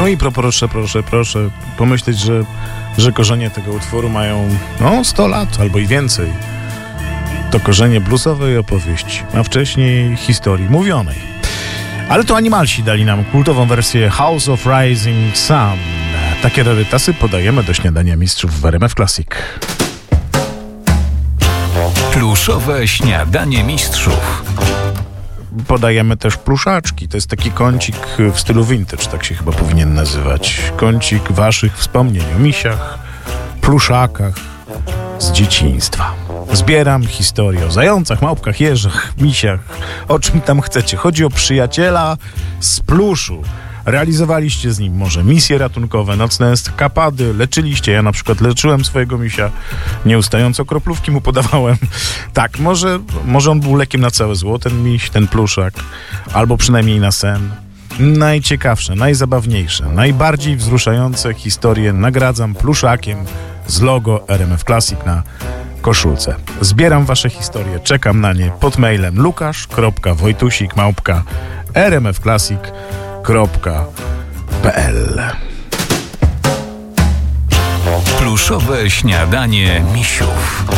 No i proszę pomyśleć, że korzenie tego utworu mają 100 lat albo i więcej. To korzenie bluesowej opowieści, a wcześniej historii mówionej. Ale to Animalsi dali nam kultową wersję House of Rising Sun. Takie rarytasy podajemy do śniadania mistrzów w RMF Classic. Pluszowe śniadanie mistrzów. Podajemy też pluszaczki. To jest taki kącik w stylu vintage, tak się chyba powinien nazywać. Kącik waszych wspomnień o misiach, pluszakach z dzieciństwa. Zbieram historię o zającach, małpkach, jeżach, misiach, o czym tam chcecie. Chodzi o przyjaciela z pluszu. Realizowaliście z nim może misje ratunkowe, nocne eskapady, leczyliście. Ja na przykład leczyłem swojego misia, nieustająco kroplówki mu podawałem. Tak, może on był lekiem na całe zło, ten miś, ten pluszak, albo przynajmniej na sen. Najciekawsze, najzabawniejsze, najbardziej wzruszające historie nagradzam pluszakiem z logo RMF Classic na koszulce. Zbieram wasze historie, czekam na nie pod mailem lukasz.wojtusik@rmfclassic.pl. Pluszowe śniadanie misiów.